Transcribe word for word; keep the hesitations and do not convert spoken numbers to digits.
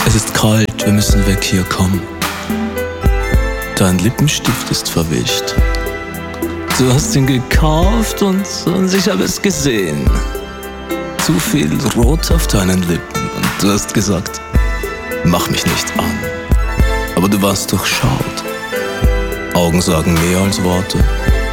Es ist kalt, wir müssen weg hier, komm. Dein Lippenstift ist verwischt. Du hast ihn gekauft und, und ich habe es gesehen. Zu viel Rot auf deinen Lippen und du hast gesagt, mach mich nicht an. Aber du warst durchschaut. Augen sagen mehr als Worte.